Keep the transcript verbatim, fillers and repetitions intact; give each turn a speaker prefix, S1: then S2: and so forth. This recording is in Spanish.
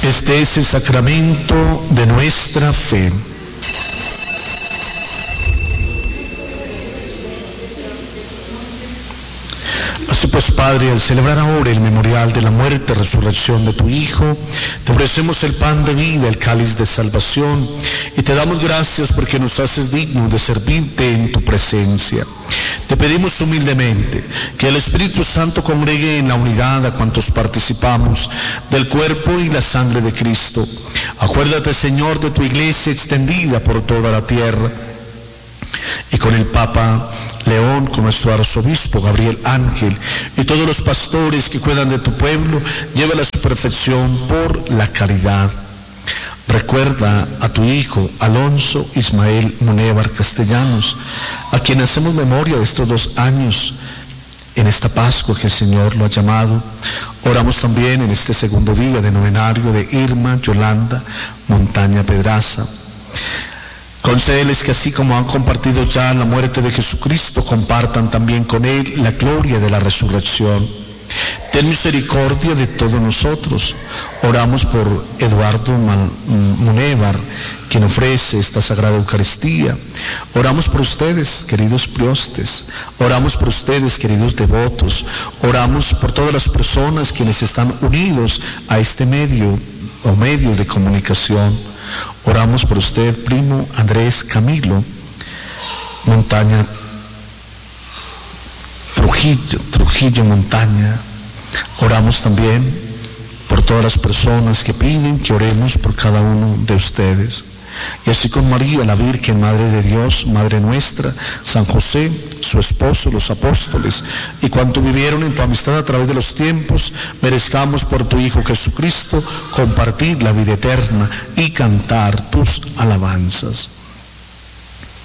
S1: Este es el sacramento de nuestra fe. Así pues, Padre, al celebrar ahora el memorial de la muerte y resurrección de tu Hijo, te ofrecemos el pan de vida, el cáliz de salvación, y te damos gracias porque nos haces dignos de servirte en tu presencia. Te pedimos humildemente que el Espíritu Santo congregue en la unidad a cuantos participamos del cuerpo y la sangre de Cristo. Acuérdate, Señor, de tu iglesia extendida por toda la tierra, y con el Papa León, con nuestro arzobispo Gabriel Ángel y todos los pastores que cuidan de tu pueblo, llévala a su perfección por la caridad. Recuerda a tu hijo Alonso Ismael Munévar Castellanos, a quien hacemos memoria de estos dos años en esta Pascua que el Señor lo ha llamado. Oramos también en este segundo día de novenario de Irma Yolanda Montaña Pedraza. Concédeles que así como han compartido ya la muerte de Jesucristo, compartan también con Él la gloria de la resurrección. Ten misericordia de todos nosotros. Oramos por Eduardo Munévar, quien ofrece esta Sagrada Eucaristía. Oramos por ustedes, queridos priostes. Oramos por ustedes, queridos devotos. Oramos por todas las personas quienes están unidos a este medio o medios de comunicación. Oramos por usted, primo Andrés Camilo Montaña Trujillo, Trujillo Montaña. Oramos también por todas las personas que piden que oremos por cada uno de ustedes. Y así con María, la Virgen, Madre de Dios, Madre nuestra, San José, su esposo, los apóstoles, y cuanto vivieron en tu amistad a través de los tiempos, merezcamos por tu Hijo Jesucristo compartir la vida eterna y cantar tus alabanzas.